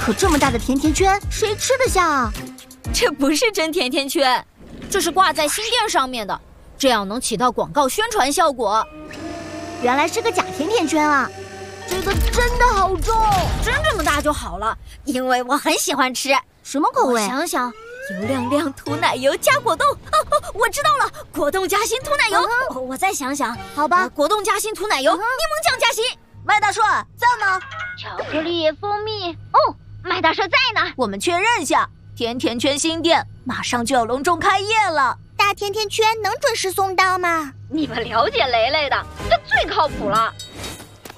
可这么大的甜甜圈，谁吃得下啊？ 这不是真甜甜圈，这是挂在新店上面的，这样能起到广告宣传效果。 原来是个假甜甜圈啊！这个真的好重， 真这么大就好了，因为我很喜欢吃。 什么口味？ 我想想，油亮亮涂奶油加果冻。我知道了，果冻夹心涂奶油。我再想想， 好吧， 果冻夹心涂奶油，柠檬酱夹心。 麦大帅在吗？ 巧克力蜂蜜。哦，麦大帅在呢。 我们确认下，甜甜圈新店马上就要隆重开业了。大甜甜圈能准时送到吗？ 你们了解雷雷的，他最靠谱了。